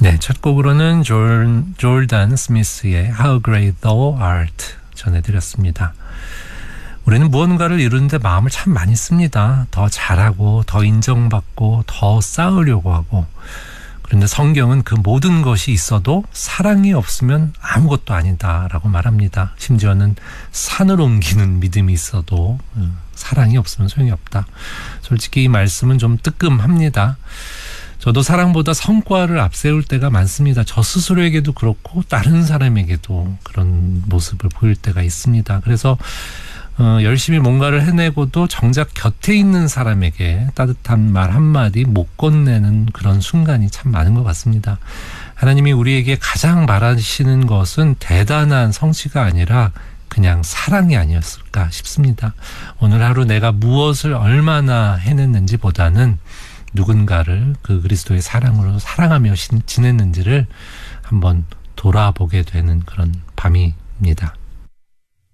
네, 첫 곡으로는 조던 스미스의 How Great Thou Art 전해드렸습니다. 우리는 무언가를 이루는데 마음을 참 많이 씁니다. 더 잘하고 더 인정받고 더 쌓으려고 하고. 그런데 성경은 그 모든 것이 있어도 사랑이 없으면 아무것도 아니다라고 말합니다. 심지어는 산을 옮기는 믿음이 있어도 사랑이 없으면 소용이 없다. 솔직히 이 말씀은 좀 뜨끔합니다. 저도 사랑보다 성과를 앞세울 때가 많습니다. 저 스스로에게도 그렇고 다른 사람에게도 그런 모습을 보일 때가 있습니다. 그래서 열심히 뭔가를 해내고도 정작 곁에 있는 사람에게 따뜻한 말 한마디 못 건네는 그런 순간이 참 많은 것 같습니다. 하나님이 우리에게 가장 바라시는 것은 대단한 성취가 아니라 그냥 사랑이 아니었을까 싶습니다. 오늘 하루 내가 무엇을 얼마나 해냈는지 보다는 누군가를 그 그리스도의 사랑으로 사랑하며 지냈는지를 한번 돌아보게 되는 그런 밤이